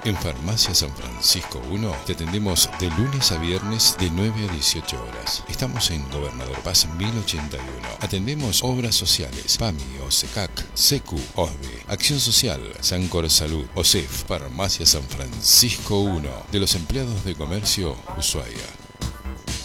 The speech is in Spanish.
En Farmacia San Francisco 1 te atendemos de lunes a viernes de 9 a 18 horas. Estamos en Gobernador Paz 1081. Atendemos obras sociales, PAMI, OSECAC, SECU, OSBE, Acción Social, Sancor Salud, OSEF. Farmacia San Francisco 1, de los empleados de comercio, Ushuaia.